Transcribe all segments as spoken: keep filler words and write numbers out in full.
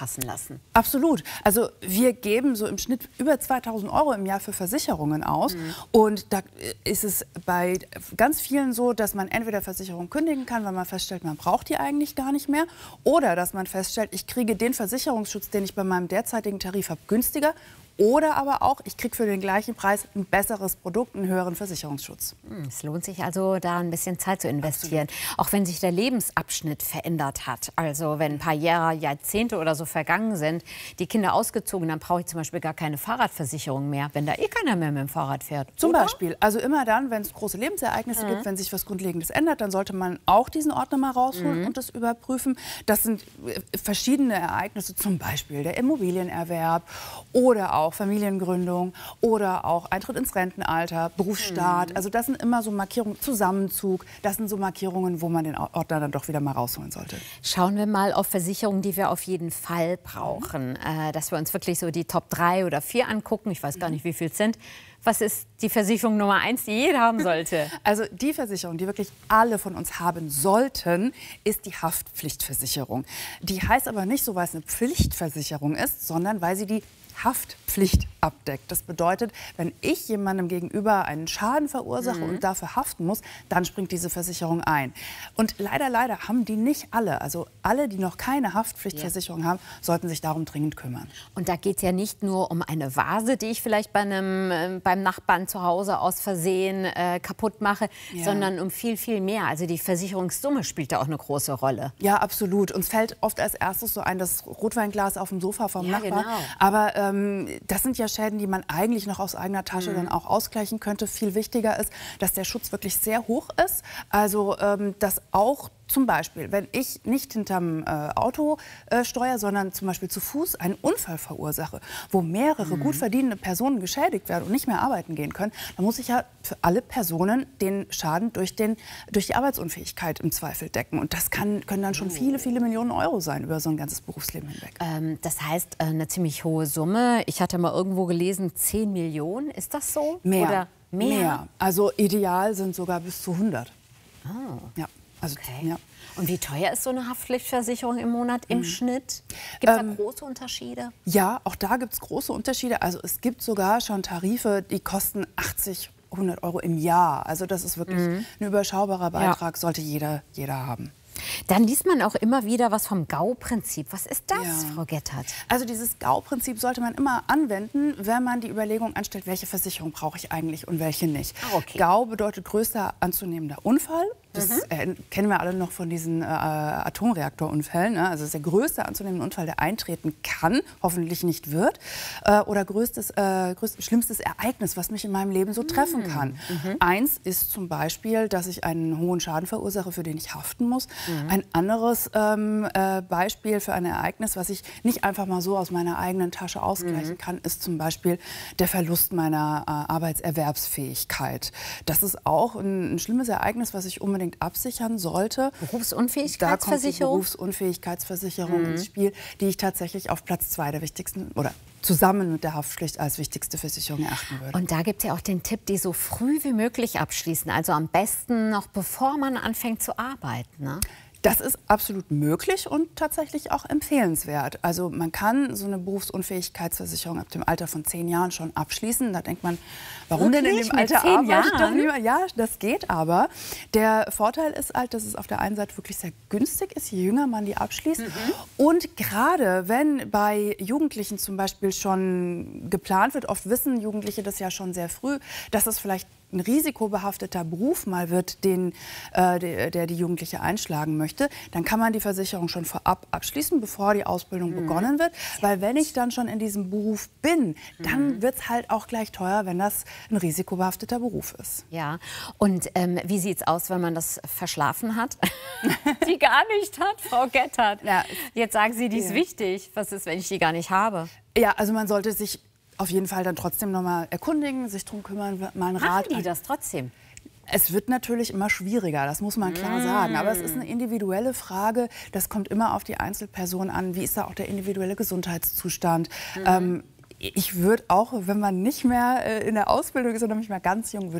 anpassen lassen? Absolut. Also wir geben so im Schnitt über zweitausend Euro im Jahr für Versicherungen aus. Mhm. Und da ist es bei ganz vielen so, dass man entweder Versicherung kündigen kann, weil man feststellt, man braucht die eigentlich gar nicht mehr. Oder dass man feststellt, ich kriege den Versicherungsschutz, den ich bei meinem derzeitigen Tarif habe, günstiger. Oder aber auch, ich kriege für den gleichen Preis ein besseres Produkt, einen höheren Versicherungsschutz. Es lohnt sich also, da ein bisschen Zeit zu investieren. Absolut. Auch wenn sich der Lebensabschnitt verändert hat. Also wenn ein paar Jahre, Jahrzehnte oder so vergangen sind, die Kinder ausgezogen, dann brauche ich zum Beispiel gar keine Fahrradversicherung mehr, wenn da eh keiner mehr mit dem Fahrrad fährt. Zum oder? Beispiel. Also immer dann, wenn es große Lebensereignisse mhm. gibt, wenn sich was Grundlegendes ändert, dann sollte man auch diesen Ordner mal rausholen mhm. und das überprüfen. Das sind verschiedene Ereignisse, zum Beispiel der Immobilienerwerb oder auch auch Familiengründung oder auch Eintritt ins Rentenalter, Berufsstart. Mhm. Also das sind immer so Markierungen, Zusammenzug. Das sind so Markierungen, wo man den Ordner dann doch wieder mal rausholen sollte. Schauen wir mal auf Versicherungen, die wir auf jeden Fall brauchen. Mhm. Äh, dass wir uns wirklich so die Top drei oder vier angucken. Ich weiß gar nicht, wie viel es sind. Was ist die Versicherung Nummer eins, die jeder haben sollte? Also die Versicherung, die wirklich alle von uns haben sollten, ist die Haftpflichtversicherung. Die heißt aber nicht so, weil es eine Pflichtversicherung ist, sondern weil sie die Haftpflicht abdeckt. Das bedeutet, wenn ich jemandem gegenüber einen Schaden verursache mhm. und dafür haften muss, dann springt diese Versicherung ein. Und leider, leider haben die nicht alle. Also alle, die noch keine Haftpflichtversicherung ja. haben, sollten sich darum dringend kümmern. Und da geht es ja nicht nur um eine Vase, die ich vielleicht bei einem, äh, beim Nachbarn zu Hause aus Versehen äh, kaputt mache, ja. sondern um viel, viel mehr. Also die Versicherungssumme spielt da auch eine große Rolle. Ja, absolut. Uns fällt oft als erstes so ein, das Rotweinglas auf dem Sofa vom ja, Nachbarn. Genau. Aber ähm, das sind ja Schäden, die man eigentlich noch aus eigener Tasche mhm. dann auch ausgleichen könnte. Viel wichtiger ist, dass der Schutz wirklich sehr hoch ist. Also ähm, dass auch zum Beispiel, wenn ich nicht hinterm äh, Auto äh, steuere, sondern zum Beispiel zu Fuß einen Unfall verursache, wo mehrere mhm. gut verdienende Personen geschädigt werden und nicht mehr arbeiten gehen können, dann muss ich ja für alle Personen den Schaden durch, den, durch die Arbeitsunfähigkeit im Zweifel decken. Und das kann, können dann schon viele, viele Millionen Euro sein über so ein ganzes Berufsleben hinweg. Ähm, das heißt, äh, eine ziemlich hohe Summe. Ich hatte mal irgendwo gelesen, zehn Millionen. Ist das so? Mehr. Oder mehr? Mehr. Also ideal sind sogar bis zu hundert. Oh. Ja. Also, okay. ja. Und wie teuer ist so eine Haftpflichtversicherung im Monat im mhm. Schnitt? Gibt es ähm, da große Unterschiede? Ja, auch da gibt es große Unterschiede. Also es gibt sogar schon Tarife, die kosten achtzig, hundert Euro im Jahr. Also das ist wirklich mhm. ein überschaubarer Beitrag, ja. sollte jeder, jeder haben. Dann liest man auch immer wieder was vom Gau-Prinzip. Was ist das, ja. Frau Gettert? Also dieses Gau-Prinzip sollte man immer anwenden, wenn man die Überlegung anstellt, welche Versicherung brauche ich eigentlich und welche nicht. Ah, okay. Gau bedeutet größter anzunehmender Unfall. Das mhm. äh, kennen wir alle noch von diesen äh, Atomreaktorunfällen. Ne? Also das ist der größte anzunehmende Unfall, der eintreten kann, hoffentlich nicht wird. Äh, oder größtes, äh, größtes, schlimmstes Ereignis, was mich in meinem Leben so treffen mhm. kann. Mhm. Eins ist zum Beispiel, dass ich einen hohen Schaden verursache, für den ich haften muss. Mhm. Ein anderes ähm, äh, Beispiel für ein Ereignis, was ich nicht einfach mal so aus meiner eigenen Tasche ausgleichen mhm. kann, ist zum Beispiel der Verlust meiner äh, Arbeitserwerbsfähigkeit. Das ist auch ein, ein schlimmes Ereignis, was ich unbedingt absichern sollte. Berufsunfähigkeitsversicherung? Da kommt die Berufsunfähigkeitsversicherung mhm. ins Spiel, die ich tatsächlich auf Platz zwei der wichtigsten oder zusammen mit der Haftpflicht als wichtigste Versicherung erachten würde. Und da gibt es ja auch den Tipp, die so früh wie möglich abschließen. Also am besten noch bevor man anfängt zu arbeiten, ne? Das ist absolut möglich und tatsächlich auch empfehlenswert. Also man kann so eine Berufsunfähigkeitsversicherung ab dem Alter von zehn Jahren schon abschließen. Da denkt man, warum Wirklich? denn in dem Alter Mit zehn arbeitet Jahren? doch niemand? Ja, das geht aber. Der Vorteil ist halt, dass es auf der einen Seite wirklich sehr günstig ist, je jünger man die abschließt. Mhm. Und gerade wenn bei Jugendlichen zum Beispiel schon geplant wird, oft wissen Jugendliche das ja schon sehr früh, dass es vielleicht ein risikobehafteter Beruf mal wird, den, äh, der, der die Jugendliche einschlagen möchte, dann kann man die Versicherung schon vorab abschließen, bevor die Ausbildung mhm. begonnen wird. Weil wenn ich dann schon in diesem Beruf bin, dann mhm. wird es halt auch gleich teuer, wenn das ein risikobehafteter Beruf ist. Ja, und ähm, wie sieht es aus, wenn man das verschlafen hat? Die gar nicht hat, Frau Gettert. Ja. Jetzt sagen Sie, die ist ja. wichtig. Was ist, wenn ich die gar nicht habe? Ja, also man sollte sich auf jeden Fall dann trotzdem noch mal erkundigen, sich drum kümmern, mal einen Rat. Machen die das trotzdem? Es wird natürlich immer schwieriger, das muss man klar sagen. Aber es ist eine individuelle Frage. Das kommt immer auf die Einzelperson an. Wie ist da auch der individuelle Gesundheitszustand? Mhm. Ähm, ich würde auch, wenn man nicht mehr äh, in der Ausbildung ist oder nicht mehr ganz jung, würde ich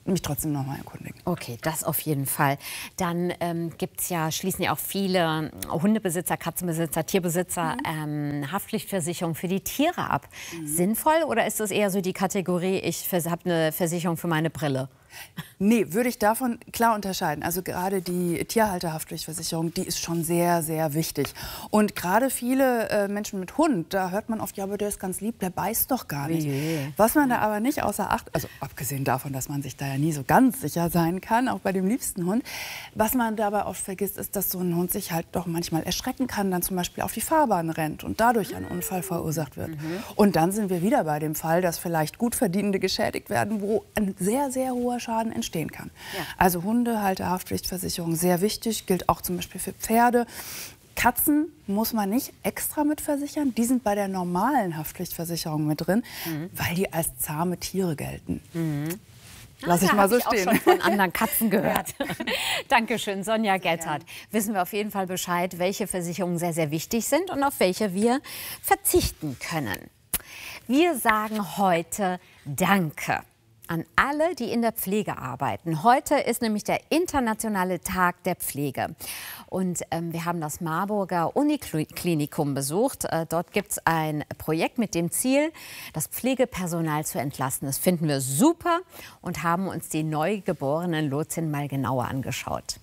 mich trotzdem noch mal erkundigen. Okay, das auf jeden Fall. Dann ähm, gibt's ja, schließen ja auch viele Hundebesitzer, Katzenbesitzer, Tierbesitzer mhm. ähm, Haftpflichtversicherung für die Tiere ab. Mhm. Sinnvoll oder ist das eher so die Kategorie, ich habe eine Versicherung für meine Brille? Nee, würde ich davon klar unterscheiden. Also gerade die Tierhalterhaftpflichtversicherung, die ist schon sehr, sehr wichtig. Und gerade viele äh, Menschen mit Hund, da hört man oft, ja, aber der ist ganz lieb, der beißt doch gar nicht. Oje. Was man da aber nicht außer Acht, also abgesehen davon, dass man sich da ja nie so ganz sicher sein kann, auch bei dem liebsten Hund, was man dabei oft vergisst, ist, dass so ein Hund sich halt doch manchmal erschrecken kann, dann zum Beispiel auf die Fahrbahn rennt und dadurch ein Unfall verursacht wird. Mhm. Und dann sind wir wieder bei dem Fall, dass vielleicht Gutverdienende geschädigt werden, wo ein sehr, sehr hoher Schaden entstehen kann. Ja. Also Hundehalterhaftpflichtversicherung sehr wichtig, gilt auch zum Beispiel für Pferde. Katzen muss man nicht extra mitversichern, die sind bei der normalen Haftpflichtversicherung mit drin, mhm. weil die als zahme Tiere gelten. Mhm. Lass ich mal so ich stehen. Auch schon von anderen Katzen gehört. Dankeschön, Sonja Gettert. Wissen wir auf jeden Fall Bescheid, welche Versicherungen sehr, sehr wichtig sind und auf welche wir verzichten können. Wir sagen heute Danke an alle, die in der Pflege arbeiten. Heute ist nämlich der internationale Tag der Pflege. Und ähm, wir haben das Marburger Uniklinikum besucht. Äh, dort gibt es ein Projekt mit dem Ziel, das Pflegepersonal zu entlasten. Das finden wir super und haben uns die neugeborenen Lotsinnen mal genauer angeschaut.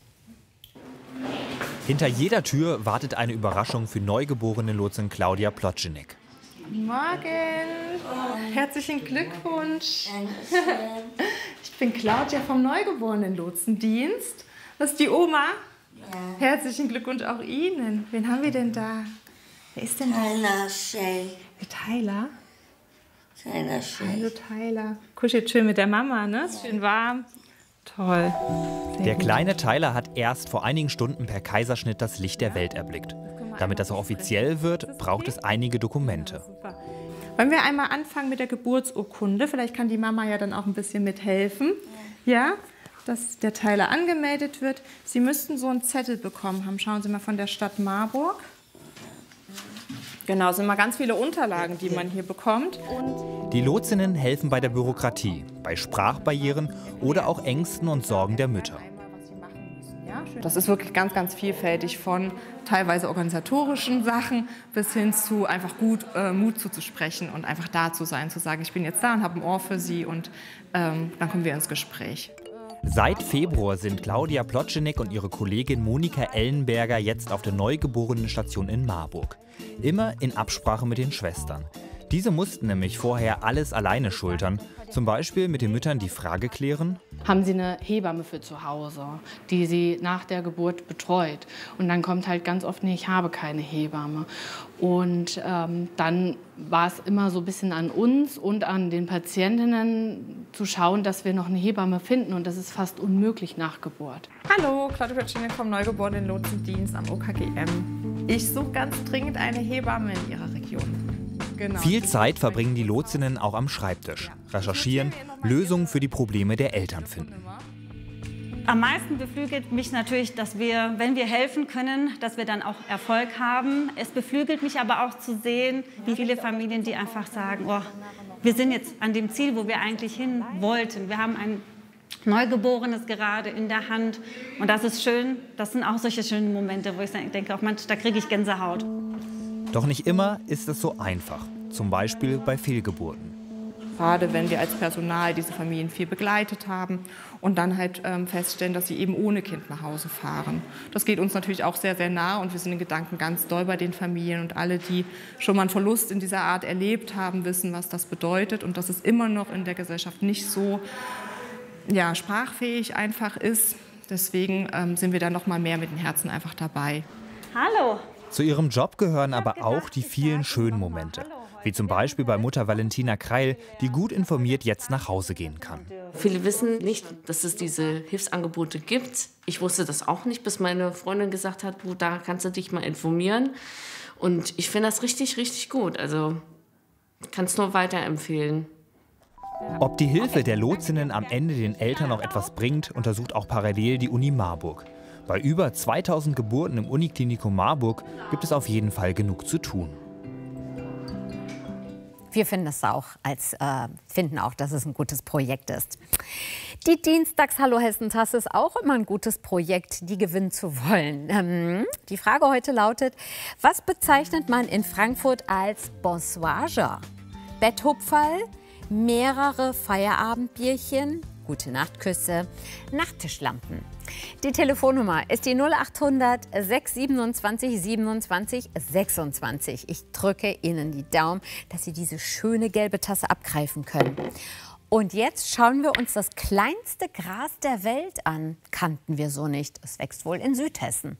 Hinter jeder Tür wartet eine Überraschung für neugeborene Lotsin Claudia Plotschinick. Guten Morgen, oh, herzlichen Glückwunsch. Ich bin Claudia vom Neugeborenen-Lotsendienst. Das ist die Oma. Ja. Herzlichen Glückwunsch auch Ihnen. Wen haben wir denn da? Wer ist denn da? Tyler Shay. Tyler? Tyler Shay. Hallo Tyler. Kuschelt schön mit der Mama, ne? Ist schön warm. Toll. Sehr der gut. kleine Tyler hat erst vor einigen Stunden per Kaiserschnitt das Licht der Welt erblickt. Damit das auch offiziell wird, braucht es einige Dokumente. Wollen wir einmal anfangen mit der Geburtsurkunde? Vielleicht kann die Mama ja dann auch ein bisschen mithelfen. Ja, dass der Tyler angemeldet wird. Sie müssten so einen Zettel bekommen haben. Schauen Sie mal, von der Stadt Marburg. Genau, es sind mal ganz viele Unterlagen, die man hier bekommt. Und die Lotsinnen helfen bei der Bürokratie, bei Sprachbarrieren oder auch Ängsten und Sorgen der Mütter. Das ist wirklich ganz, ganz vielfältig, von teilweise organisatorischen Sachen bis hin zu einfach gut äh, Mut zuzusprechen und einfach da zu sein, zu sagen, ich bin jetzt da und habe ein Ohr für Sie und ähm, dann kommen wir ins Gespräch. Seit Februar sind Claudia Plotschinick und ihre Kollegin Monika Ellenberger jetzt auf der Neugeborenenstation in Marburg. Immer in Absprache mit den Schwestern. Diese mussten nämlich vorher alles alleine schultern. Zum Beispiel mit den Müttern die Frage klären: Haben Sie eine Hebamme für zu Hause, die Sie nach der Geburt betreut? Und dann kommt halt ganz oft, nee, ich habe keine Hebamme. Und ähm, dann war es immer so ein bisschen an uns und an den Patientinnen zu schauen, dass wir noch eine Hebamme finden. Und das ist fast unmöglich nach Geburt. Hallo, Claudia Plotschinick vom Neugeborenen-Lotsendienst am O K G M. Ich suche ganz dringend eine Hebamme in Ihrer Region. Genau. Viel Zeit verbringen die Lotsinnen auch am Schreibtisch, recherchieren, Lösungen für die Probleme der Eltern finden. Am meisten beflügelt mich natürlich, dass wir, wenn wir helfen können, dass wir dann auch Erfolg haben. Es beflügelt mich aber auch zu sehen, wie viele Familien, die einfach sagen, oh, wir sind jetzt an dem Ziel, wo wir eigentlich hin wollten. Wir haben ein Neugeborenes gerade in der Hand und das ist schön. Das sind auch solche schönen Momente, wo ich denke, oh Mensch, da kriege ich Gänsehaut. Doch nicht immer ist es so einfach, zum Beispiel bei Fehlgeburten. Gerade wenn wir als Personal diese Familien viel begleitet haben und dann halt ähm, feststellen, dass sie eben ohne Kind nach Hause fahren. Das geht uns natürlich auch sehr, sehr nah und wir sind in Gedanken ganz doll bei den Familien. Und alle, die schon mal einen Verlust in dieser Art erlebt haben, wissen, was das bedeutet und dass es immer noch in der Gesellschaft nicht so ja, sprachfähig einfach ist. Deswegen ähm, sind wir da noch mal mehr mit dem Herzen einfach dabei. Hallo. Zu ihrem Job gehören aber auch die vielen schönen Momente. Wie zum Beispiel bei Mutter Valentina Kreil, die gut informiert jetzt nach Hause gehen kann. Viele wissen nicht, dass es diese Hilfsangebote gibt. Ich wusste das auch nicht, bis meine Freundin gesagt hat, du, da kannst du dich mal informieren. Und ich finde das richtig, richtig gut. Also ich kann es nur weiterempfehlen. Ob die Hilfe der Lotsinnen am Ende den Eltern noch etwas bringt, untersucht auch parallel die Uni Marburg. Bei über zweitausend Geburten im Uniklinikum Marburg gibt es auf jeden Fall genug zu tun. Wir finden es auch, als, äh, finden auch, dass es ein gutes Projekt ist. Die Dienstags-Hallo-Hessen-Tasse ist auch immer ein gutes Projekt, die gewinnen zu wollen. Ähm, die Frage heute lautet, was bezeichnet man in Frankfurt als Bonsoir? Betthupferl, mehrere Feierabendbierchen, Gute-Nacht-Küsse, Nachttischlampen. Die Telefonnummer ist die null achthundert sechs siebenundzwanzig siebenundzwanzig sechsundzwanzig. Ich drücke Ihnen die Daumen, dass Sie diese schöne gelbe Tasse abgreifen können. Und jetzt schauen wir uns das kleinste Gras der Welt an. Kannten wir so nicht. Es wächst wohl in Südhessen.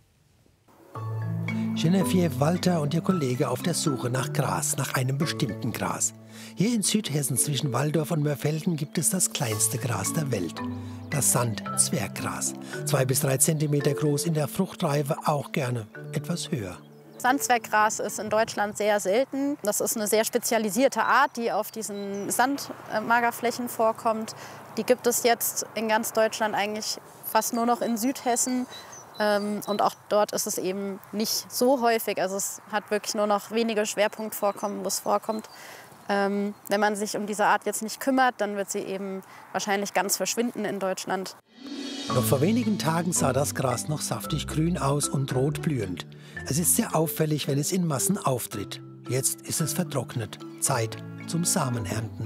Genevieve Walter und ihr Kollege auf der Suche nach Gras, nach einem bestimmten Gras. Hier in Südhessen zwischen Walldorf und Mörfelden gibt es das kleinste Gras der Welt, das Sand-Zwerggras. Zwei bis drei Zentimeter groß, in der Fruchtreife auch gerne etwas höher. Sandzwerggras ist in Deutschland sehr selten. Das ist eine sehr spezialisierte Art, die auf diesen Sandmagerflächen vorkommt. Die gibt es jetzt in ganz Deutschland eigentlich fast nur noch in Südhessen. Und auch dort ist es eben nicht so häufig. Also es hat wirklich nur noch wenige Schwerpunktvorkommen, wo es vorkommt. Ähm, wenn man sich um diese Art jetzt nicht kümmert, dann wird sie eben wahrscheinlich ganz verschwinden in Deutschland. Noch vor wenigen Tagen sah das Gras noch saftig grün aus und rot blühend. Es ist sehr auffällig, wenn es in Massen auftritt. Jetzt ist es vertrocknet. Zeit zum Samenernten.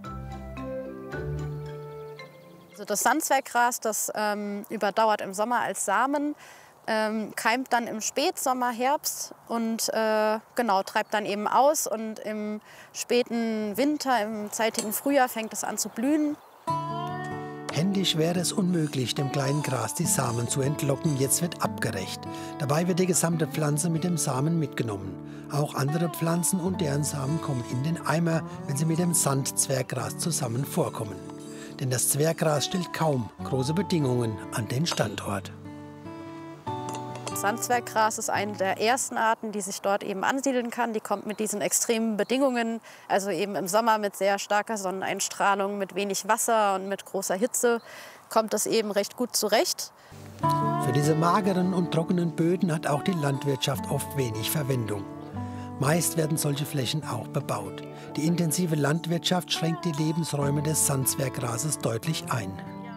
Also das Sandzwerggras, das ähm, überdauert im Sommer als Samen, ähm, keimt dann im Spätsommer, Herbst und äh, genau, treibt dann eben aus. Und im späten Winter, im zeitigen Frühjahr fängt es an zu blühen. Händisch wäre es unmöglich, dem kleinen Gras die Samen zu entlocken. Jetzt wird abgerecht. Dabei wird die gesamte Pflanze mit dem Samen mitgenommen. Auch andere Pflanzen und deren Samen kommen in den Eimer, wenn sie mit dem Sandzwerggras zusammen vorkommen. Denn das Zwerggras stellt kaum große Bedingungen an den Standort. Sandzwerggras ist eine der ersten Arten, die sich dort eben ansiedeln kann. Die kommt mit diesen extremen Bedingungen, also eben im Sommer mit sehr starker Sonneneinstrahlung, mit wenig Wasser und mit großer Hitze, kommt es eben recht gut zurecht. Für diese mageren und trockenen Böden hat auch die Landwirtschaft oft wenig Verwendung. Meist werden solche Flächen auch bebaut. Die intensive Landwirtschaft schränkt die Lebensräume des Sandzwerggrases deutlich ein.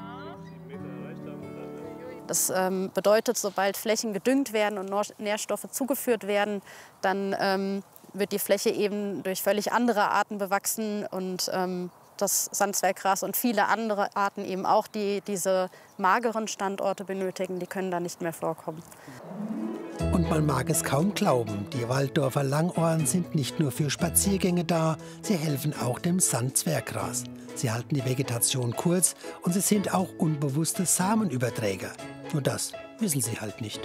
Das ähm, bedeutet, sobald Flächen gedüngt werden und Nährstoffe zugeführt werden, dann ähm, wird die Fläche eben durch völlig andere Arten bewachsen. Und ähm, das Sandzwerggras und viele andere Arten eben auch, die diese mageren Standorte benötigen, die können da nicht mehr vorkommen. Und man mag es kaum glauben, die Walldorfer Langohren sind nicht nur für Spaziergänge da, sie helfen auch dem Sandzwerggras. Sie halten die Vegetation kurz und sie sind auch unbewusste Samenüberträger. Nur das wissen sie halt nicht.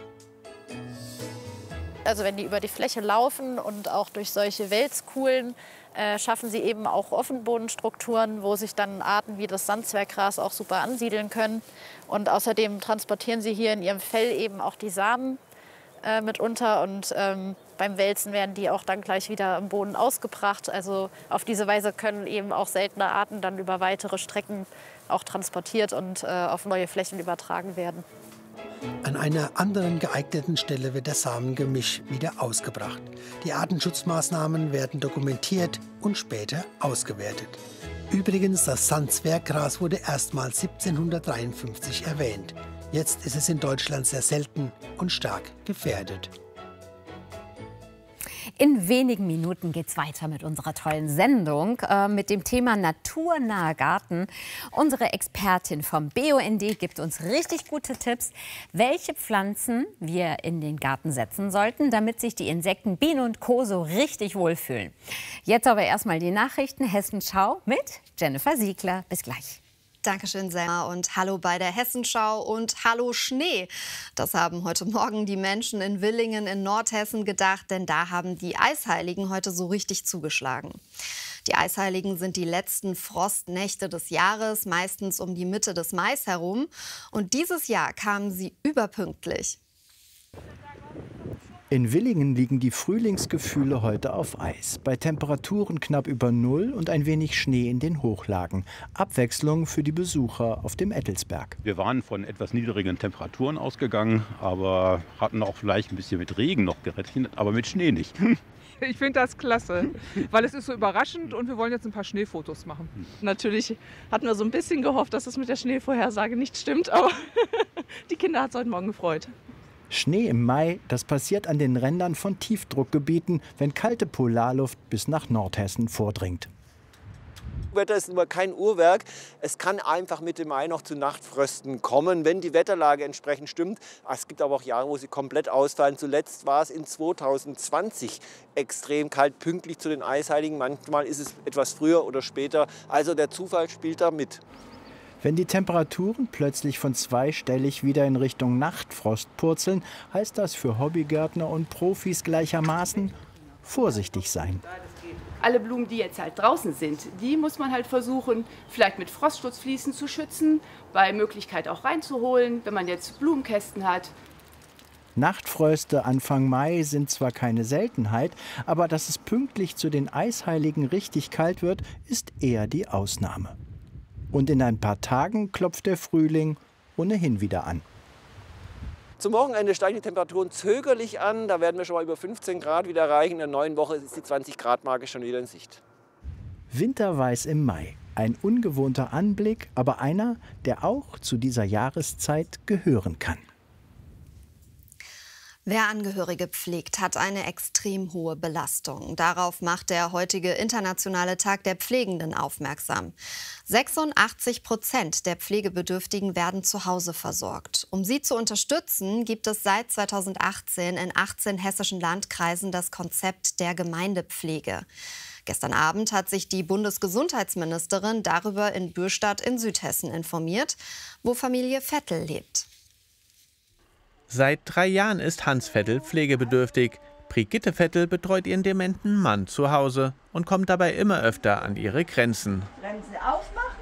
Also wenn die über die Fläche laufen und auch durch solche Wälzkuhlen, äh, schaffen sie eben auch Offenbodenstrukturen, wo sich dann Arten wie das Sandzwerggras auch super ansiedeln können. Und außerdem transportieren sie hier in ihrem Fell eben auch die Samen äh, mitunter. Und ähm, beim Wälzen werden die auch dann gleich wieder im Boden ausgebracht. Also auf diese Weise können eben auch seltene Arten dann über weitere Strecken auch transportiert und äh, auf neue Flächen übertragen werden. An einer anderen geeigneten Stelle wird das Samengemisch wieder ausgebracht. Die Artenschutzmaßnahmen werden dokumentiert und später ausgewertet. Übrigens, das Sandzwerggras wurde erstmals siebzehnhundertdreiundfünfzig erwähnt. Jetzt ist es in Deutschland sehr selten und stark gefährdet. In wenigen Minuten geht es weiter mit unserer tollen Sendung äh, mit dem Thema naturnaher Garten. Unsere Expertin vom B U N D gibt uns richtig gute Tipps, welche Pflanzen wir in den Garten setzen sollten, damit sich die Insekten, Bienen und Co. so richtig wohlfühlen. Jetzt aber erstmal die Nachrichten Hessenschau mit Jennifer Siegler. Bis gleich. Dankeschön, Selma, und hallo bei der Hessenschau und hallo Schnee. Das haben heute Morgen die Menschen in Willingen in Nordhessen gedacht, denn da haben die Eisheiligen heute so richtig zugeschlagen. Die Eisheiligen sind die letzten Frostnächte des Jahres, meistens um die Mitte des Mai herum. Und dieses Jahr kamen sie überpünktlich. In Willingen liegen die Frühlingsgefühle heute auf Eis. Bei Temperaturen knapp über Null und ein wenig Schnee in den Hochlagen. Abwechslung für die Besucher auf dem Ettelsberg. Wir waren von etwas niedrigen Temperaturen ausgegangen, aber hatten auch vielleicht ein bisschen mit Regen noch gerechnet, aber mit Schnee nicht. Ich finde das klasse, weil es ist so überraschend und wir wollen jetzt ein paar Schneefotos machen. Natürlich hatten wir so ein bisschen gehofft, dass es mit der Schneevorhersage nicht stimmt, aber die Kinder hat es heute Morgen gefreut. Schnee im Mai, das passiert an den Rändern von Tiefdruckgebieten, wenn kalte Polarluft bis nach Nordhessen vordringt. Wetter ist immer kein Uhrwerk. Es kann einfach Mitte Mai noch zu Nachtfrösten kommen, wenn die Wetterlage entsprechend stimmt. Es gibt aber auch Jahre, wo sie komplett ausfallen. Zuletzt war es in zweitausendzwanzig extrem kalt, pünktlich zu den Eisheiligen. Manchmal ist es etwas früher oder später. Also der Zufall spielt da mit. Wenn die Temperaturen plötzlich von zweistellig wieder in Richtung Nachtfrost purzeln, heißt das für Hobbygärtner und Profis gleichermaßen vorsichtig sein. Alle Blumen, die jetzt halt draußen sind, die muss man halt versuchen, vielleicht mit Frostschutzfliesen zu schützen, bei Möglichkeit auch reinzuholen, wenn man jetzt Blumenkästen hat. Nachtfröste Anfang Mai sind zwar keine Seltenheit, aber dass es pünktlich zu den Eisheiligen richtig kalt wird, ist eher die Ausnahme. Und in ein paar Tagen klopft der Frühling ohnehin wieder an. Zum Wochenende steigen die Temperaturen zögerlich an. Da werden wir schon mal über fünfzehn Grad wieder erreichen. In der neuen Woche ist die zwanzig Grad Marke schon wieder in Sicht. Winterweiß im Mai. Ein ungewohnter Anblick, aber einer, der auch zu dieser Jahreszeit gehören kann. Wer Angehörige pflegt, hat eine extrem hohe Belastung. Darauf macht der heutige Internationale Tag der Pflegenden aufmerksam. sechsundachtzig Prozent der Pflegebedürftigen werden zu Hause versorgt. Um sie zu unterstützen, gibt es seit zweitausendachtzehn in achtzehn hessischen Landkreisen das Konzept der Gemeindepflege. Gestern Abend hat sich die Bundesgesundheitsministerin darüber in Bürstadt in Südhessen informiert, wo Familie Vettel lebt. Seit drei Jahren ist Hans Vettel pflegebedürftig. Brigitte Vettel betreut ihren dementen Mann zu Hause und kommt dabei immer öfter an ihre Grenzen. Bremse aufmachen.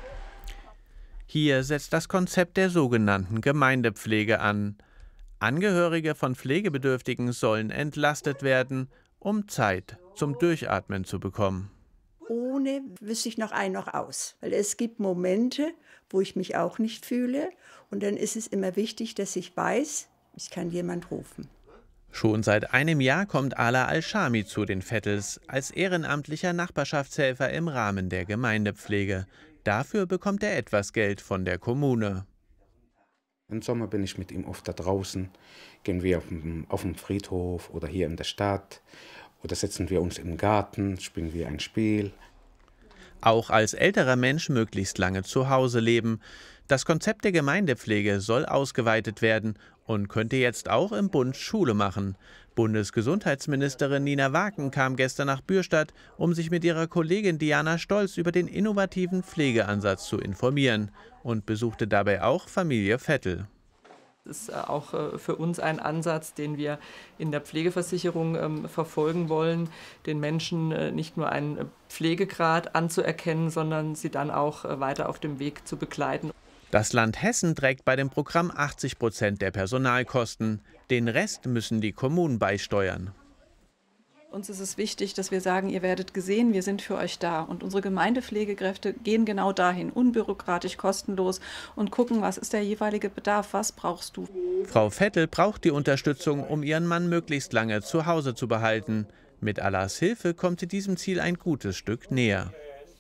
Hier setzt das Konzept der sogenannten Gemeindepflege an. Angehörige von Pflegebedürftigen sollen entlastet werden, um Zeit zum Durchatmen zu bekommen. Ohne wüsste ich noch ein, noch aus. Weil es gibt Momente, wo ich mich auch nicht fühle. Und dann ist es immer wichtig, dass ich weiß, ich kann jemand rufen. Schon seit einem Jahr kommt Ala Al-Shami zu den Vettels als ehrenamtlicher Nachbarschaftshelfer im Rahmen der Gemeindepflege. Dafür bekommt er etwas Geld von der Kommune. Im Sommer bin ich mit ihm oft da draußen, gehen wir auf dem, auf dem Friedhof oder hier in der Stadt oder setzen wir uns im Garten, spielen wir ein Spiel. Auch als älterer Mensch möglichst lange zu Hause leben. Das Konzept der Gemeindepflege soll ausgeweitet werden und könnte jetzt auch im Bund Schule machen. Bundesgesundheitsministerin Nina Waken kam gestern nach Bürstadt, um sich mit ihrer Kollegin Diana Stolz über den innovativen Pflegeansatz zu informieren und besuchte dabei auch Familie Vettel. Das ist auch für uns ein Ansatz, den wir in der Pflegeversicherung ähm, verfolgen wollen, den Menschen äh, nicht nur einen Pflegegrad anzuerkennen, sondern sie dann auch äh, weiter auf dem Weg zu begleiten. Das Land Hessen trägt bei dem Programm achtzig Prozent der Personalkosten. Den Rest müssen die Kommunen beisteuern. Uns ist es wichtig, dass wir sagen, ihr werdet gesehen, wir sind für euch da. Und unsere Gemeindepflegekräfte gehen genau dahin, unbürokratisch, kostenlos und gucken, was ist der jeweilige Bedarf, was brauchst du. Frau Vettel braucht die Unterstützung, um ihren Mann möglichst lange zu Hause zu behalten. Mit Allahs Hilfe kommt sie diesem Ziel ein gutes Stück näher.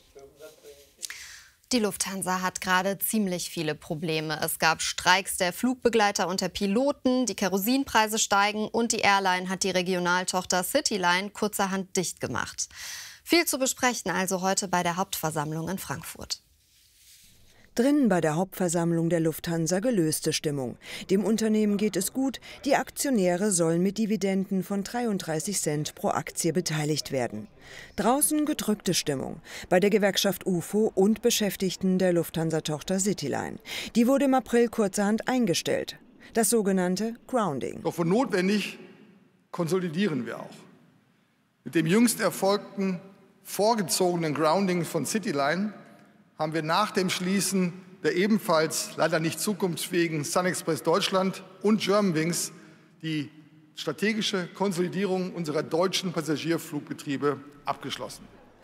Die Lufthansa hat gerade ziemlich viele Probleme. Es gab Streiks der Flugbegleiter und der Piloten, die Kerosinpreise steigen und die Airline hat die Regionaltochter Cityline kurzerhand dicht gemacht. Viel zu besprechen also heute bei der Hauptversammlung in Frankfurt. Drinnen bei der Hauptversammlung der Lufthansa gelöste Stimmung. Dem Unternehmen geht es gut, die Aktionäre sollen mit Dividenden von dreiunddreißig Cent pro Aktie beteiligt werden. Draußen gedrückte Stimmung bei der Gewerkschaft U F O und Beschäftigten der Lufthansa-Tochter Cityline. Die wurde im April kurzerhand eingestellt. Das sogenannte Grounding. Doch wo notwendig, konsolidieren wir auch. Mit dem jüngst erfolgten vorgezogenen Grounding von Cityline haben wir nach dem Schließen der ebenfalls leider nicht zukunftsfähigen SunExpress Deutschland und Germanwings die strategische Konsolidierung unserer deutschen Passagierflugbetriebe abgeschlossen.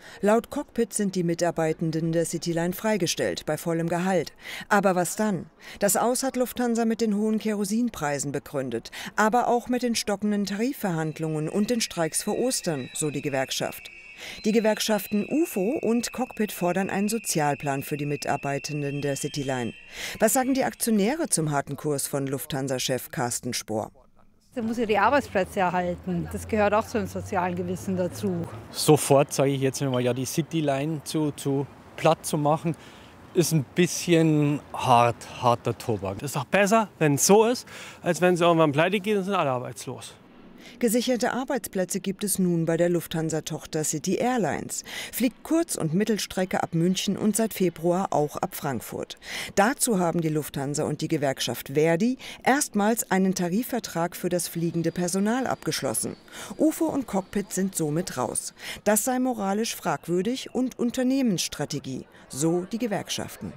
Laut Cockpit sind die Mitarbeitenden der Cityline freigestellt, bei vollem Gehalt. Aber was dann? Das Aus hat Lufthansa mit den hohen Kerosinpreisen begründet, aber auch mit den stockenden Tarifverhandlungen und den Streiks vor Ostern, so die Gewerkschaft. Die Gewerkschaften U F O und Cockpit fordern einen Sozialplan für die Mitarbeitenden der Cityline. Was sagen die Aktionäre zum harten Kurs von Lufthansa-Chef Carsten Spohr? Da muss ja die Arbeitsplätze erhalten. Das gehört auch zum sozialen Gewissen dazu. Sofort sage ich jetzt mal, ja, die Cityline zu, zu platt zu machen, ist ein bisschen hart, harter Tobak. Das ist doch besser, wenn es so ist, als wenn sie irgendwann pleite gehen und sind alle arbeitslos. Gesicherte Arbeitsplätze gibt es nun bei der Lufthansa-Tochter City Airlines. Fliegt Kurz- und Mittelstrecke ab München und seit Februar auch ab Frankfurt. Dazu haben die Lufthansa und die Gewerkschaft Verdi erstmals einen Tarifvertrag für das fliegende Personal abgeschlossen. U F O und Cockpit sind somit raus. Das sei moralisch fragwürdig und Unternehmensstrategie, so die Gewerkschaften.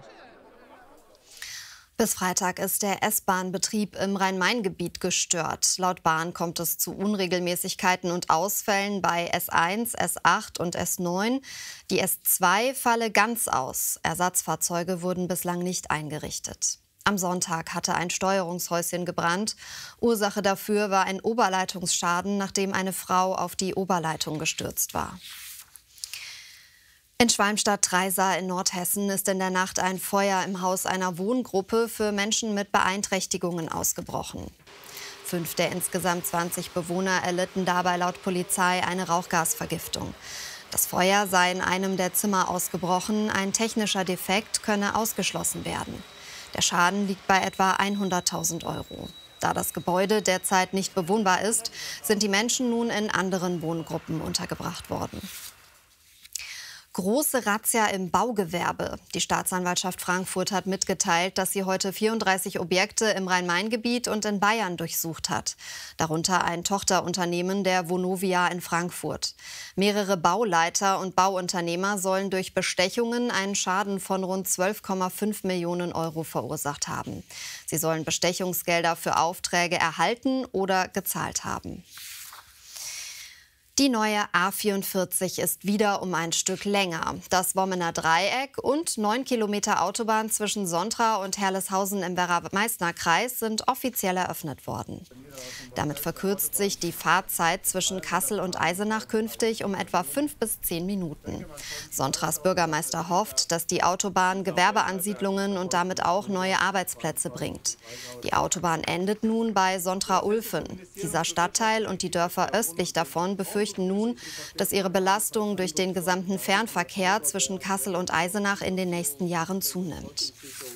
Bis Freitag ist der S-Bahn-Betrieb im Rhein-Main-Gebiet gestört. Laut Bahn kommt es zu Unregelmäßigkeiten und Ausfällen bei S eins, S acht und S neun. Die S zwei falle ganz aus. Ersatzfahrzeuge wurden bislang nicht eingerichtet. Am Sonntag hatte ein Steuerungshäuschen gebrannt. Ursache dafür war ein Oberleitungsschaden, nachdem eine Frau auf die Oberleitung gestürzt war. In Schwalmstadt-Dreisa in Nordhessen ist in der Nacht ein Feuer im Haus einer Wohngruppe für Menschen mit Beeinträchtigungen ausgebrochen. Fünf der insgesamt zwanzig Bewohner erlitten dabei laut Polizei eine Rauchgasvergiftung. Das Feuer sei in einem der Zimmer ausgebrochen, ein technischer Defekt könne ausgeschlossen werden. Der Schaden liegt bei etwa hunderttausend Euro. Da das Gebäude derzeit nicht bewohnbar ist, sind die Menschen nun in anderen Wohngruppen untergebracht worden. Große Razzia im Baugewerbe. Die Staatsanwaltschaft Frankfurt hat mitgeteilt, dass sie heute vierunddreißig Objekte im Rhein-Main-Gebiet und in Bayern durchsucht hat. Darunter ein Tochterunternehmen der Vonovia in Frankfurt. Mehrere Bauleiter und Bauunternehmer sollen durch Bestechungen einen Schaden von rund zwölf Komma fünf Millionen Euro verursacht haben. Sie sollen Bestechungsgelder für Aufträge erhalten oder gezahlt haben. Die neue A vierundvierzig ist wieder um ein Stück länger. Das Wommener Dreieck und neun Kilometer Autobahn zwischen Sontra und Herleshausen im Werra-Meißner-Kreis sind offiziell eröffnet worden. Damit verkürzt sich die Fahrzeit zwischen Kassel und Eisenach künftig um etwa fünf bis zehn Minuten. Sontras Bürgermeister hofft, dass die Autobahn Gewerbeansiedlungen und damit auch neue Arbeitsplätze bringt. Die Autobahn endet nun bei Sontra-Ulfen. Dieser Stadtteil und die Dörfer östlich davon befürchten nun, dass ihre Belastung durch den gesamten Fernverkehr zwischen Kassel und Eisenach in den nächsten Jahren zunimmt.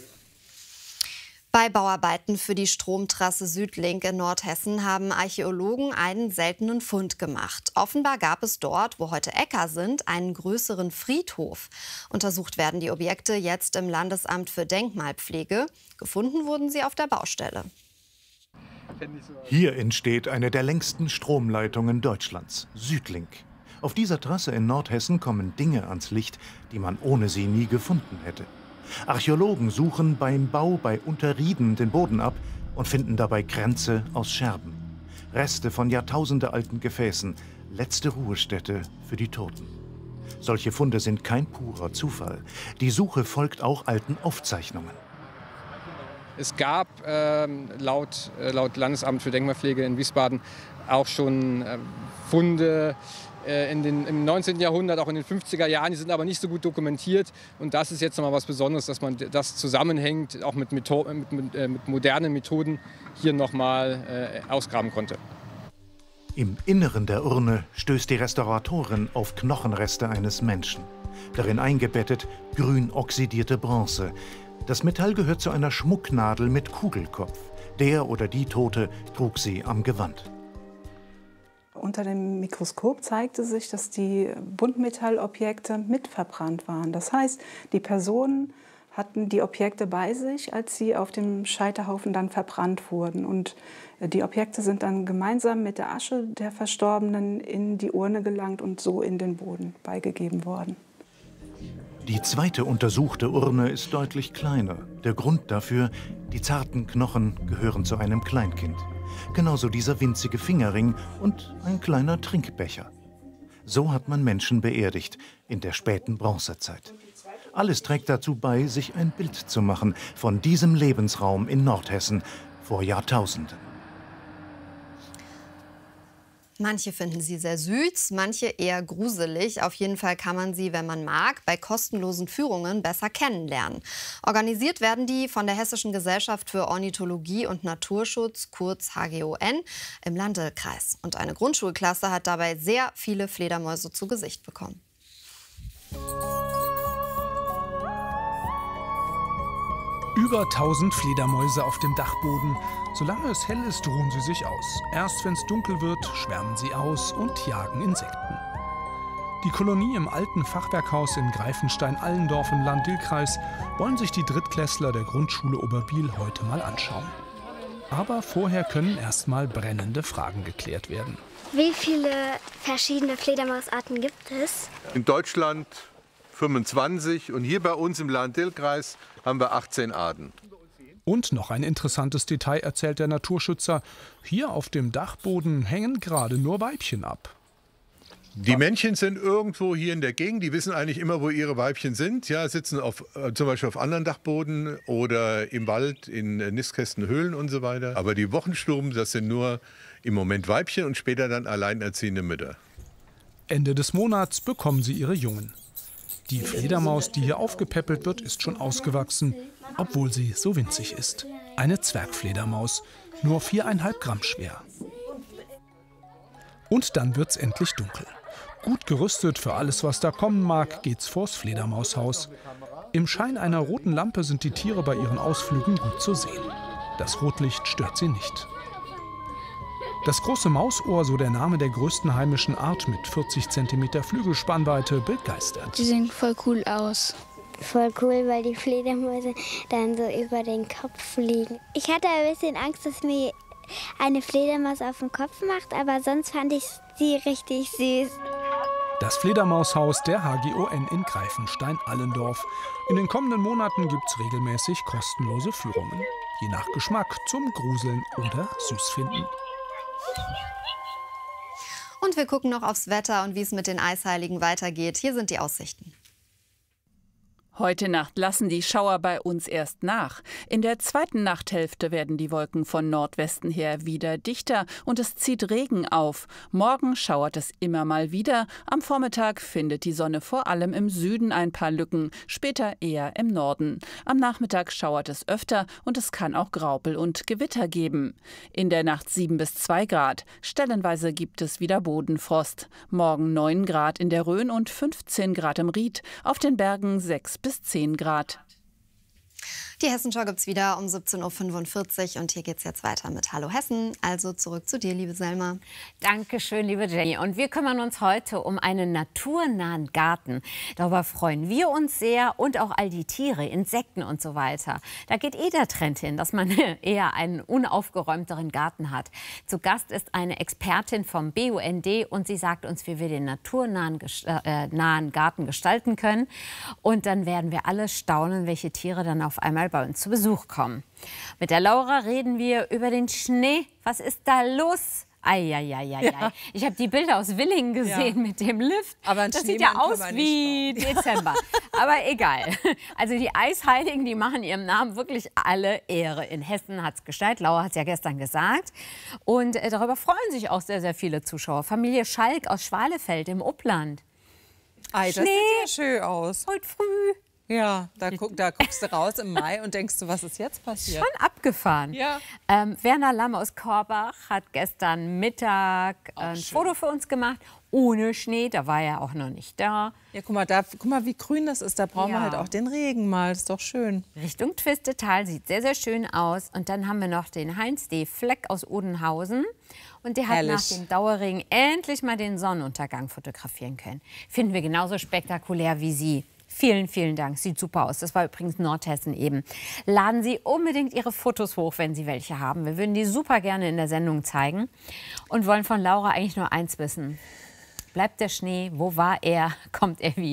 Bei Bauarbeiten für die Stromtrasse Südlink in Nordhessen haben Archäologen einen seltenen Fund gemacht. Offenbar gab es dort, wo heute Äcker sind, einen größeren Friedhof. Untersucht werden die Objekte jetzt im Landesamt für Denkmalpflege. Gefunden wurden sie auf der Baustelle. Hier entsteht eine der längsten Stromleitungen Deutschlands, Südlink. Auf dieser Trasse in Nordhessen kommen Dinge ans Licht, die man ohne sie nie gefunden hätte. Archäologen suchen beim Bau bei Unterrieden den Boden ab und finden dabei Kränze aus Scherben. Reste von jahrtausendealten Gefäßen, letzte Ruhestätte für die Toten. Solche Funde sind kein purer Zufall. Die Suche folgt auch alten Aufzeichnungen. Es gab ähm, laut, äh, laut Landesamt für Denkmalpflege in Wiesbaden auch schon äh, Funde äh, in den, im neunzehnten Jahrhundert, auch in den fünfziger Jahren. Die sind aber nicht so gut dokumentiert. Und das ist jetzt noch mal was Besonderes, dass man das zusammenhängt, auch mit, Metho mit, mit, äh, mit modernen Methoden hier noch mal äh, ausgraben konnte. Im Inneren der Urne stößt die Restauratorin auf Knochenreste eines Menschen. Darin eingebettet grün oxidierte Bronze. Das Metall gehört zu einer Schmucknadel mit Kugelkopf. Der oder die Tote trug sie am Gewand. Unter dem Mikroskop zeigte sich, dass die Buntmetallobjekte mitverbrannt waren. Das heißt, die Personen hatten die Objekte bei sich, als sie auf dem Scheiterhaufen dann verbrannt wurden. Und die Objekte sind dann gemeinsam mit der Asche der Verstorbenen in die Urne gelangt und so in den Boden beigegeben worden. Die zweite untersuchte Urne ist deutlich kleiner. Der Grund dafür, die zarten Knochen gehören zu einem Kleinkind. Genauso dieser winzige Fingerring und ein kleiner Trinkbecher. So hat man Menschen beerdigt in der späten Bronzezeit. Alles trägt dazu bei, sich ein Bild zu machen von diesem Lebensraum in Nordhessen vor Jahrtausenden. Manche finden sie sehr süß, manche eher gruselig. Auf jeden Fall kann man sie, wenn man mag, bei kostenlosen Führungen besser kennenlernen. Organisiert werden die von der Hessischen Gesellschaft für Ornithologie und Naturschutz, kurz H G O N, im Lahn-Dill-Kreis. Und eine Grundschulklasse hat dabei sehr viele Fledermäuse zu Gesicht bekommen. Über tausend Fledermäuse auf dem Dachboden. Solange es hell ist, ruhen sie sich aus. Erst wenn es dunkel wird, schwärmen sie aus und jagen Insekten. Die Kolonie im alten Fachwerkhaus in Greifenstein-Allendorf im Lahn-Dill-Kreis wollen sich die Drittklässler der Grundschule Oberbiel heute mal anschauen. Aber vorher können erst mal brennende Fragen geklärt werden. Wie viele verschiedene Fledermausarten gibt es? In Deutschland fünfundzwanzig und hier bei uns im Lahn-Dill-Kreis haben wir achtzehn Arten. Und noch ein interessantes Detail erzählt der Naturschützer. Hier auf dem Dachboden hängen gerade nur Weibchen ab. Die Männchen sind irgendwo hier in der Gegend. Die wissen eigentlich immer, wo ihre Weibchen sind. Ja, sitzen auf, äh, zum Beispiel auf anderen Dachboden oder im Wald, in äh, Nistkästen, Höhlen und so weiter. Aber die Wochensturm, das sind nur im Moment Weibchen und später dann alleinerziehende Mütter. Ende des Monats bekommen sie ihre Jungen. Die Fledermaus, die hier aufgepäppelt wird, ist schon ausgewachsen, obwohl sie so winzig ist. Eine Zwergfledermaus, nur viereinhalb Gramm schwer. Und dann wird's endlich dunkel. Gut gerüstet für alles, was da kommen mag, geht's vors Fledermaushaus. Im Schein einer roten Lampe sind die Tiere bei ihren Ausflügen gut zu sehen. Das Rotlicht stört sie nicht. Das große Mausohr, so der Name der größten heimischen Art mit vierzig Zentimeter Flügelspannweite, begeistert. Die sehen voll cool aus. Voll cool, weil die Fledermäuse dann so über den Kopf fliegen. Ich hatte ein bisschen Angst, dass mir eine Fledermaus auf den Kopf macht, aber sonst fand ich sie richtig süß. Das Fledermaushaus der H G O N in Greifenstein-Allendorf. In den kommenden Monaten gibt's regelmäßig kostenlose Führungen. Je nach Geschmack zum Gruseln oder Süßfinden. Und wir gucken noch aufs Wetter und wie es mit den Eisheiligen weitergeht. Hier sind die Aussichten. Heute Nacht lassen die Schauer bei uns erst nach. In der zweiten Nachthälfte werden die Wolken von Nordwesten her wieder dichter und es zieht Regen auf. Morgen schauert es immer mal wieder. Am Vormittag findet die Sonne vor allem im Süden ein paar Lücken, später eher im Norden. Am Nachmittag schauert es öfter und es kann auch Graupel und Gewitter geben. In der Nacht sieben bis zwei Grad. Stellenweise gibt es wieder Bodenfrost. Morgen neun Grad in der Rhön und fünfzehn Grad im Ried. Auf den Bergen sechs bis zehn Grad. Die Hessenschau gibt es wieder um siebzehn Uhr fünfundvierzig und hier geht es jetzt weiter mit Hallo Hessen. Also zurück zu dir, liebe Selma. Dankeschön, liebe Jenny. Und wir kümmern uns heute um einen naturnahen Garten. Darüber freuen wir uns sehr und auch all die Tiere, Insekten und so weiter. Da geht eh der Trend hin, dass man eher einen unaufgeräumteren Garten hat. Zu Gast ist eine Expertin vom B U N D und sie sagt uns, wie wir den naturnahen äh, nahen Garten gestalten können. Und dann werden wir alle staunen, welche Tiere dann auf einmal bei uns zu Besuch kommen. Mit der Laura reden wir über den Schnee. Was ist da los? Eieieiei. Ja. Ich habe die Bilder aus Willingen gesehen ja. mit dem Lift. Aber das sieht ja aus wie Dezember. Aber egal. Also die Eisheiligen, die machen ihrem Namen wirklich alle Ehre. In Hessen hat es geschneit. Laura hat es ja gestern gesagt. Und äh, darüber freuen sich auch sehr, sehr viele Zuschauer. Familie Schalk aus Schwalefeld im Upland. Ei, das Schnee. sieht ja schön aus. Heute früh. Ja, da, guck, da guckst du raus im Mai und denkst du, was ist jetzt passiert? Schon abgefahren. Ja. Ähm, Werner Lamm aus Korbach hat gestern Mittag Ach, ein schön. Foto für uns gemacht. Ohne Schnee, da war er auch noch nicht da. Ja, guck mal, da, guck mal, wie grün das ist. Da brauchen ja. wir halt auch den Regen mal. Das ist doch schön. Richtung Twistetal sieht sehr, sehr schön aus. Und dann haben wir noch den Heinz D. Fleck aus Odenhausen. Und der hat Herrlich. nach dem Dauerregen endlich mal den Sonnenuntergang fotografieren können. Finden wir genauso spektakulär wie Sie. Vielen, vielen Dank. Sieht super aus. Das war übrigens Nordhessen eben. Laden Sie unbedingt Ihre Fotos hoch, wenn Sie welche haben. Wir würden die super gerne in der Sendung zeigen. Und wollen von Laura eigentlich nur eins wissen. Bleibt der Schnee? Wo war er? Kommt er wieder?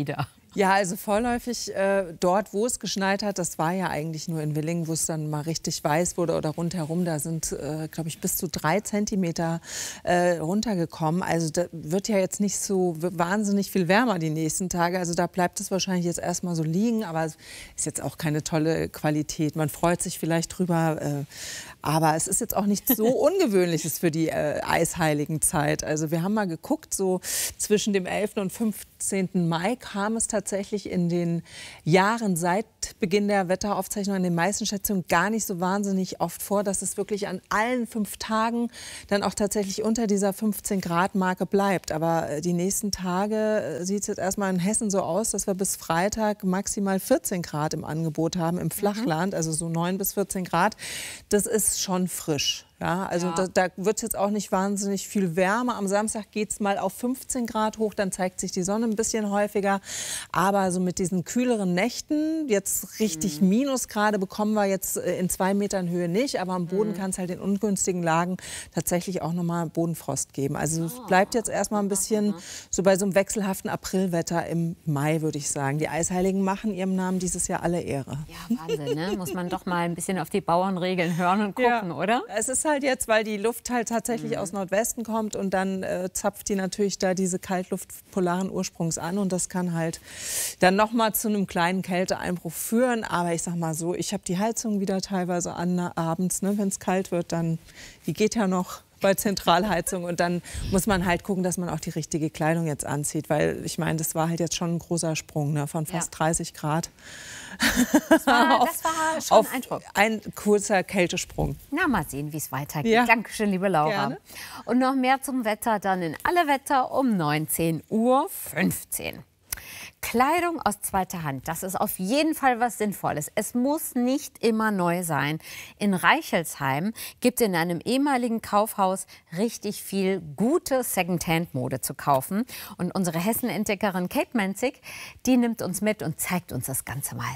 Ja, also vorläufig äh, dort, wo es geschneit hat, das war ja eigentlich nur in Willingen, wo es dann mal richtig weiß wurde oder rundherum. Da sind, äh, glaube ich, bis zu drei Zentimeter äh, runtergekommen. Also da wird ja jetzt nicht so wahnsinnig viel wärmer die nächsten Tage. Also da bleibt es wahrscheinlich jetzt erstmal so liegen. Aber es ist jetzt auch keine tolle Qualität. Man freut sich vielleicht drüber. Äh, aber es ist jetzt auch nichts so Ungewöhnliches für die äh, Eisheiligen-Zeit. Also wir haben mal geguckt, so zwischen dem elften und fünfzehnten Mai kam es tatsächlich in den Jahren seit Beginn der Wetteraufzeichnung in den meisten Schätzungen gar nicht so wahnsinnig oft vor, dass es wirklich an allen fünf Tagen dann auch tatsächlich unter dieser fünfzehn Grad Marke bleibt. Aber die nächsten Tage sieht es jetzt erstmal in Hessen so aus, dass wir bis Freitag maximal vierzehn Grad im Angebot haben im Flachland, also so neun bis vierzehn Grad. Das ist schon frisch. Ja, also Ja. da, da wird es jetzt auch nicht wahnsinnig viel wärmer. Am Samstag geht es mal auf fünfzehn Grad hoch, dann zeigt sich die Sonne ein bisschen häufiger. Aber so mit diesen kühleren Nächten, jetzt richtig Mhm. Minusgrade bekommen wir jetzt in zwei Metern Höhe nicht. Aber am Boden Mhm. kann es halt in ungünstigen Lagen tatsächlich auch nochmal Bodenfrost geben. Also es bleibt jetzt erstmal ein bisschen so bei so einem wechselhaften Aprilwetter im Mai, würde ich sagen. Die Eisheiligen machen ihrem Namen dieses Jahr alle Ehre. Ja, Wahnsinn, ne? Muss man doch mal ein bisschen auf die Bauernregeln hören und gucken, oder? Es ist halt jetzt, weil die Luft halt tatsächlich aus Nordwesten kommt und dann äh, zapft die natürlich da diese Kaltluft polaren Ursprungs an und das kann halt dann noch mal zu einem kleinen Kälteeinbruch führen. Aber ich sag mal so, ich habe die Heizung wieder teilweise an abends, ne, wenn es kalt wird, dann die geht ja noch bei Zentralheizung und dann muss man halt gucken, dass man auch die richtige Kleidung jetzt anzieht, weil ich meine, das war halt jetzt schon ein großer Sprung, ne, von fast Ja. dreißig Grad. Das war, das war schon auf ein Eindruck. ein kurzer Kältesprung. Na, mal sehen, wie es weitergeht. Ja. Dankeschön, liebe Laura. Gerne. Und noch mehr zum Wetter dann in Alle Wetter um neunzehn Uhr fünfzehn. Kleidung aus zweiter Hand, das ist auf jeden Fall was Sinnvolles. Es muss nicht immer neu sein. In Reichelsheim gibt es in einem ehemaligen Kaufhaus richtig viel gute Secondhand-Mode zu kaufen. Und unsere Hessen-Entdeckerin Kate Menzig, die nimmt uns mit und zeigt uns das Ganze mal.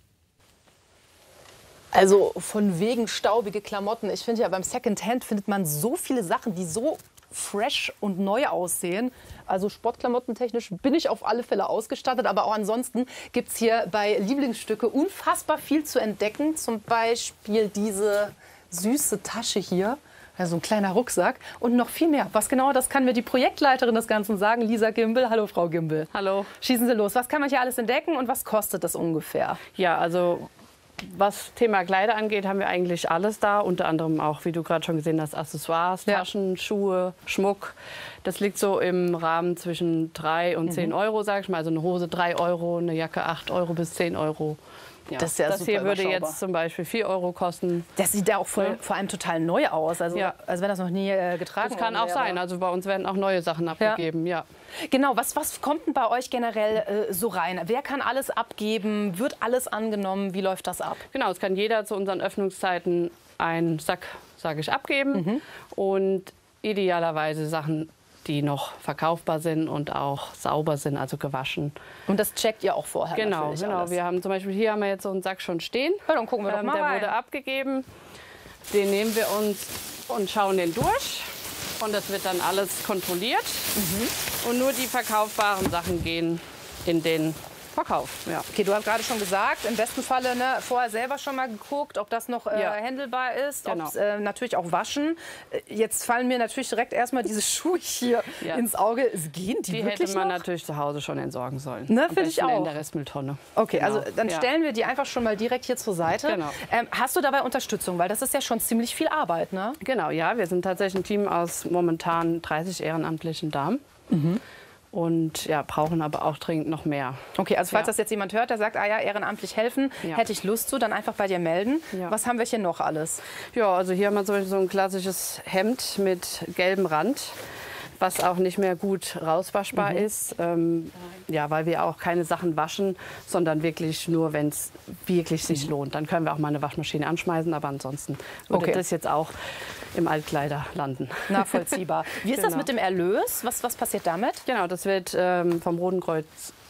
Also von wegen staubige Klamotten. Ich finde ja, beim Secondhand findet man so viele Sachen, die so fresh und neu aussehen. Also sportklamottentechnisch bin ich auf alle Fälle ausgestattet. Aber auch ansonsten gibt es hier bei Lieblingsstücke unfassbar viel zu entdecken. Zum Beispiel diese süße Tasche hier. Also ein kleiner Rucksack und noch viel mehr. Was genau, das kann mir die Projektleiterin des Ganzen sagen, Lisa Gimbel. Hallo, Frau Gimbel. Hallo. Schießen Sie los. Was kann man hier alles entdecken und was kostet das ungefähr? Ja, also was Thema Kleider angeht, haben wir eigentlich alles da. Unter anderem auch, wie du gerade schon gesehen hast, Accessoires, Ja. Taschen, Schuhe, Schmuck. Das liegt so im Rahmen zwischen drei und zehn Mhm. Euro, sag ich mal. Also eine Hose drei Euro, eine Jacke acht Euro bis zehn Euro. Ja. Das ist ja das super hier würde überschaubar. jetzt zum Beispiel vier Euro kosten. Das sieht ja auch voll, Ja. vor allem total neu aus. Also, Ja. als wenn das noch nie äh, getragen Das kann worden auch wäre. sein. Also bei uns werden auch neue Sachen abgegeben, ja. Genau, was, was kommt denn bei euch generell äh, so rein? Wer kann alles abgeben? Wird alles angenommen? Wie läuft das ab? Genau, es kann jeder zu unseren Öffnungszeiten einen Sack, sage ich, abgeben. Mhm. Und idealerweise Sachen, die noch verkaufbar sind und auch sauber sind, also gewaschen. Und das checkt ihr auch vorher Genau, natürlich genau. alles. Wir haben zum Beispiel hier haben wir jetzt so einen Sack schon stehen. Ja, dann gucken wir doch Ähm, mal Der rein. wurde abgegeben. Den nehmen wir uns und schauen den durch. Und das wird dann alles kontrolliert. Mhm. Und nur die verkaufbaren Sachen gehen in den Verkauf. Ja. Okay, du hast gerade schon gesagt, im besten Falle ne, vorher selber schon mal geguckt, ob das noch äh, Ja. händelbar ist, Genau. ob's, äh, natürlich auch waschen. Äh, Jetzt fallen mir natürlich direkt erstmal diese Schuhe hier Ja. ins Auge. Es gehen die, Die wirklich hätte man noch? natürlich zu Hause schon entsorgen sollen. Ne, Am finde ich besten auch. in der Restmülltonne. Okay, Genau. also dann Ja. stellen wir die einfach schon mal direkt hier zur Seite. Genau. Ähm, hast du dabei Unterstützung? Weil das ist ja schon ziemlich viel Arbeit, ne? Genau, ja. Wir sind tatsächlich ein Team aus momentan dreißig ehrenamtlichen Damen. Mhm. Und ja, brauchen aber auch dringend noch mehr. Okay, also falls Ja. das jetzt jemand hört, der sagt, ah ja, ehrenamtlich helfen, Ja. hätte ich Lust zu, dann einfach bei dir melden. Ja. Was haben wir hier noch alles? Ja, also hier haben wir zum Beispiel so ein klassisches Hemd mit gelbem Rand, was auch nicht mehr gut rauswaschbar Mhm. ist. Ähm, ja, weil wir auch keine Sachen waschen, sondern wirklich nur, wenn es wirklich sich Mhm. lohnt. Dann können wir auch mal eine Waschmaschine anschmeißen, aber ansonsten würde Okay. das jetzt auch im Altkleider landen. Nachvollziehbar. Wie ist das Genau. mit dem Erlös? Was, was passiert damit? Genau, das wird ähm, vom Roten Kreuz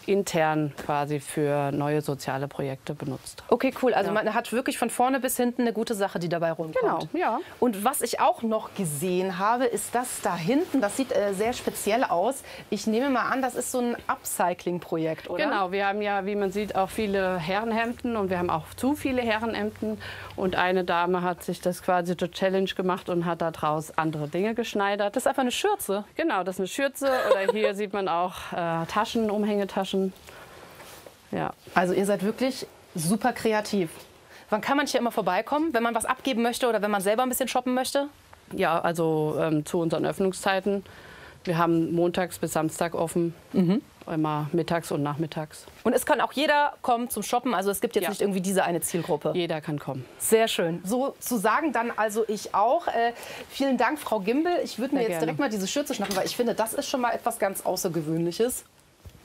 intern quasi für neue soziale Projekte benutzt. Okay, cool. Also Ja. man hat wirklich von vorne bis hinten eine gute Sache, die dabei rumkommt. Genau, ja. Und was ich auch noch gesehen habe, ist das da hinten. Das sieht äh, sehr speziell aus. Ich nehme mal an, das ist so ein Upcycling-Projekt, oder? Genau, wir haben ja, wie man sieht, auch viele Herrenhemden und wir haben auch zu viele Herrenhemden. Und eine Dame hat sich das quasi zur Challenge gemacht und hat daraus andere Dinge geschneidert. Das ist einfach eine Schürze. Genau, das ist eine Schürze. Oder hier sieht man auch äh, Taschen, Umhängetaschen. Ja. Also ihr seid wirklich super kreativ. Wann kann man hier immer vorbeikommen, wenn man was abgeben möchte oder wenn man selber ein bisschen shoppen möchte? Ja, also ähm, zu unseren Öffnungszeiten. Wir haben montags bis Samstag offen, Mhm. immer mittags und nachmittags. Und es kann auch jeder kommen zum Shoppen. Also es gibt jetzt Ja. nicht irgendwie diese eine Zielgruppe. Jeder kann kommen. Sehr schön. So zu sagen dann also ich auch. Äh, vielen Dank, Frau Gimbel. Ich würde mir Sehr jetzt gerne. direkt mal diese Schürze schnappen, weil ich finde, das ist schon mal etwas ganz Außergewöhnliches.